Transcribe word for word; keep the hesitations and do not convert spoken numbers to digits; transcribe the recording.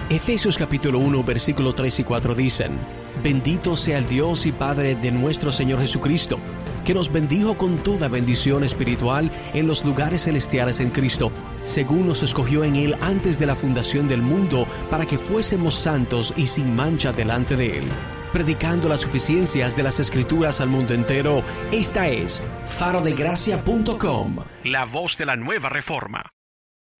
Efesios capítulo uno, versículo tres y cuatro dicen: Bendito sea el Dios y Padre de nuestro Señor Jesucristo, que nos bendijo con toda bendición espiritual en los lugares celestiales en Cristo, según nos escogió en Él antes de la fundación del mundo, para que fuésemos santos y sin mancha delante de Él. Predicando las suficiencias de las Escrituras al mundo entero, esta es faro de gracia punto com, la voz de la nueva reforma.